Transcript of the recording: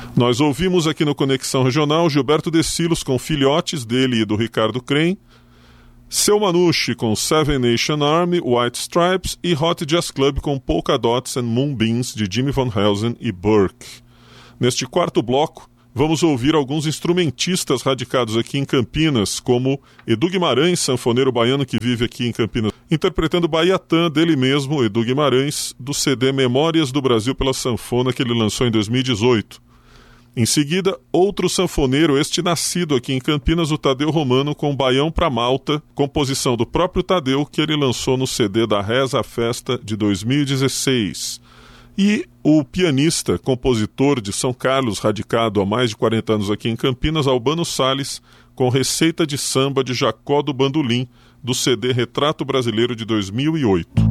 Nós ouvimos aqui no Conexão Regional Gilberto De Silos com Filhotes, dele e do Ricardo Crem, Seu Manouche com Seven Nation Army, White Stripes e Hot Jazz Club com Polka Dots and Moonbeams de Jimmy Van Heusen e Burke. Neste quarto bloco, vamos ouvir alguns instrumentistas radicados aqui em Campinas, como Edu Guimarães, sanfoneiro baiano que vive aqui em Campinas, interpretando Baiatã, dele mesmo, Edu Guimarães, do CD Memórias do Brasil pela Sanfona, que ele lançou em 2018. Em seguida, outro sanfoneiro, este nascido aqui em Campinas, o Tadeu Romano, com Baião pra Malta, composição do próprio Tadeu, que ele lançou no CD da Reza à Festa de 2016. E o pianista, compositor de São Carlos, radicado há mais de 40 anos aqui em Campinas, Albano Salles, com Receita de Samba de Jacó do Bandolim, do CD Retrato Brasileiro de 2008.